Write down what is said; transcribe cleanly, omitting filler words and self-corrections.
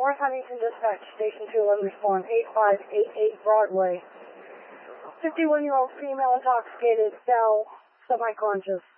North Huntington Dispatch, Station 211, respond 8588 Broadway. 51-year-old female intoxicated, fell, semi-conscious.